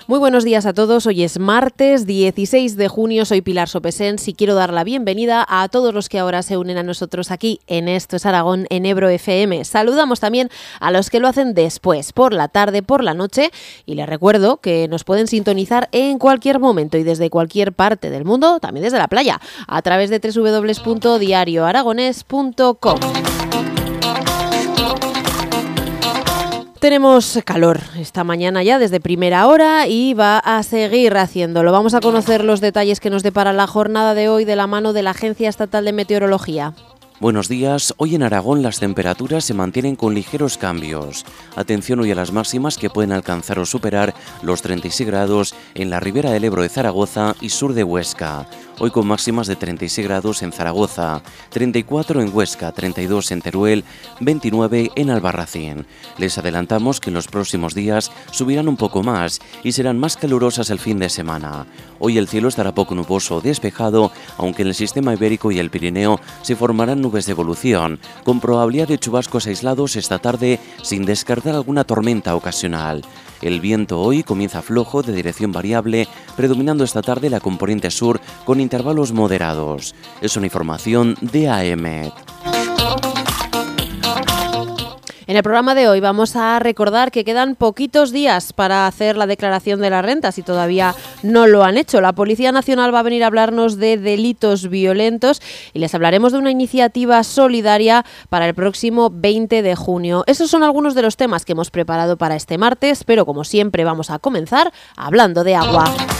Muy buenos días a todos, hoy es martes 16 de junio, soy Pilar Sopesens y quiero dar la bienvenida a todos los que ahora se unen a nosotros aquí en Esto es Aragón en Ebro FM. Saludamos también a los que lo hacen después, por la tarde, por la noche, y les recuerdo que nos pueden sintonizar en cualquier momento y desde cualquier parte del mundo, también desde la playa, a través de www.diarioaragones.com. Tenemos calor esta mañana ya desde primera hora y va a seguir haciéndolo. Vamos a conocer los detalles que nos depara la jornada de hoy de la mano de la Agencia Estatal de Meteorología. Buenos días. Hoy en Aragón las temperaturas se mantienen con ligeros cambios. Atención hoy a las máximas que pueden alcanzar o superar los 36 grados en la ribera del Ebro de Zaragoza y sur de Huesca. Hoy con máximas de 36 grados en Zaragoza, 34 en Huesca, 32 en Teruel, 29 en Albarracín. Les adelantamos que en los próximos días subirán un poco más y serán más calurosas el fin de semana. Hoy el cielo estará poco nuboso o despejado, aunque en el sistema ibérico y el Pirineo se formarán nubes de evolución, con probabilidad de chubascos aislados esta tarde sin descartar alguna tormenta ocasional. El viento hoy comienza flojo de dirección variable, predominando esta tarde la componente sur con intervalos moderados. Es una información de AEMET. En el programa de hoy vamos a recordar que quedan poquitos días para hacer la declaración de la renta, si todavía no lo han hecho. La Policía Nacional va a venir a hablarnos de delitos violentos y les hablaremos de una iniciativa solidaria para el próximo 20 de junio. Esos son algunos de los temas que hemos preparado para este martes, pero como siempre vamos a comenzar hablando de agua.